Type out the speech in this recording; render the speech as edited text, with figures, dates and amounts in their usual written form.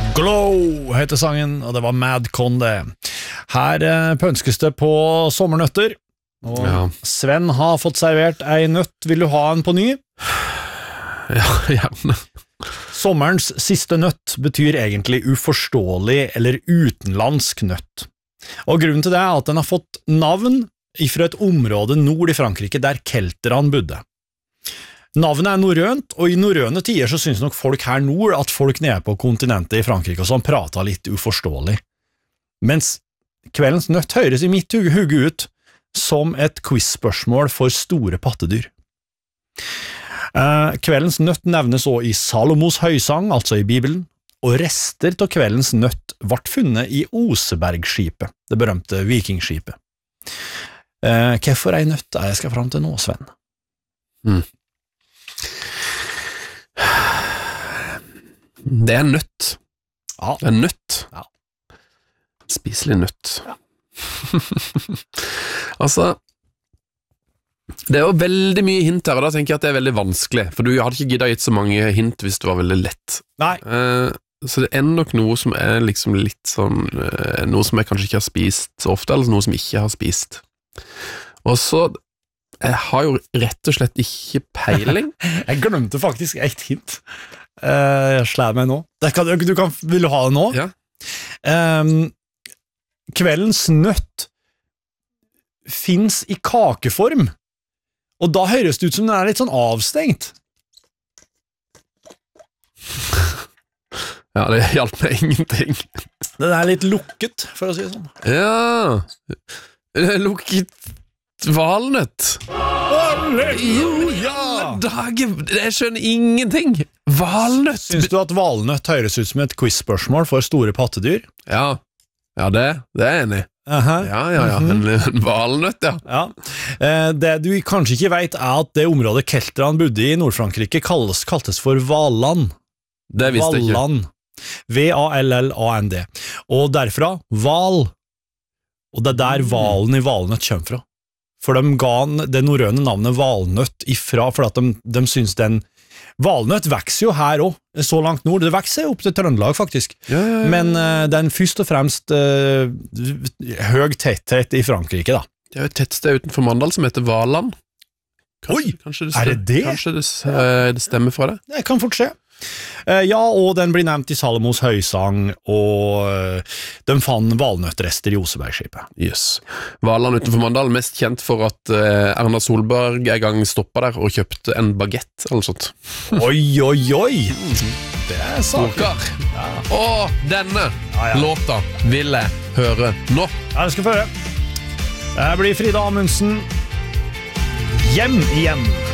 Glow heter sangen, og det var Madcon det. Her pønskes det på sommernøtter, og Sven har fått servert ei nøtt. Vil du ha en på ny? Ja, gjerne. Sommerens siste nøtt betyr egentlig uforståelig eller utenlandsk nøtt. Og grunnen til det at den har fått navn fra et område nord i Frankrike der kelterne bodde. Navnet norrønt, og i norrøne tider så synes nok folk her nord at folk nede på kontinentet i Frankrike og sånn prater litt uforståelig. Mens kveldens nøtt høres i mitt hugge ut som et quiz-spørsmål for store pattedyr. Kveldens nøtt nevnes også i Salomos høysang, altså i Bibelen, og rester av kveldens nøtt ble funnet i Osebergskipet, det berømte vikingskipet. Hvorfor ei nøtt jeg skal fram til nå, Sven? Det er nøtt. Ja. Det er nøtt. Ja. Spiselig nøtt. Ja. Altså, det er jo veldig mye hint her, og da tenker jeg at det er veldig vanskelig, for du hadde ikke giddet gitt så mange hint hvis det var veldig lett. Nei. Så det er nok noe som er liksom litt sånn, noe som jeg kanskje ikke har spist så ofte, eller noe som jeg ikke har spist. Og så, jeg har jo rett og slett ikke peiling. Jeg glemte faktisk et hint. Jeg slår meg nå. Vil du ha det nå? Ja. Kveldens nøtt finnes i kakeform, og da høres det ut som den er litt sånn avstengt. Ja, det hjalp meg ingenting. Den er litt lukket, for å si det sånn. Ja, lukket valnøtt. Jo, ja! Jeg skjønner ingenting. Valnøtt. Syns du at valnøtt høres ut som et quiz-spørsmål for store pattedyr? Ja, det er jeg enig i. Ja, en valnøtt, ja. Det du kanskje ikke vet er at det området kelterne bodde i Nord-Frankrike kaltes for Valland. Det visste jeg ikke. Valland. V-A-L-L-A-N-D. Og derfra val. Og det er der valen i valnøtt kommer fra. For de ga det norrøne navnet valnøtt ifra, for at de synes den valnøtt vekser jo her også, så langt nord. Det vekser jo opp til Trøndelag, faktisk. Ja. Men den først og fremst høy tetthet i Frankrike, da. Det er jo et tettsted utenfor Mandal som heter Valand. Kanskje er det det? Kanskje det stemmer fra det? Det kan fort skje. Ja, og den blir nevnt i Salomos høysang, og de fant valnøttrester i Osebergskipet. Yes. Valand utenfor Mandal, mest kjent for at Erna Solberg en gang stoppet der og kjøpte en baguette, eller sånt. Oi! Det er saker. Ja. Og denne låta vil jeg høre nå. Ja, det skal få høre. Det blir Frida Amundsen. Hjem igjen.